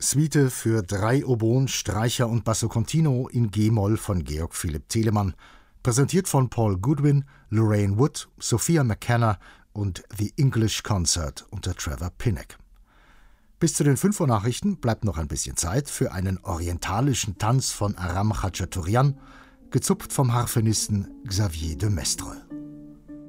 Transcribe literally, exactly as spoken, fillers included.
Suite für drei Oboen, Streicher und Basso Continuo in G-Moll von Georg Philipp Telemann. Präsentiert von Paul Goodwin, Lorraine Wood, Sophia McKenna und The English Concert unter Trevor Pinnock. Bis zu den fünf Uhr Nachrichten bleibt noch ein bisschen Zeit für einen orientalischen Tanz von Aram Khachaturian, gezupft vom Harfenisten Xavier de Mestre.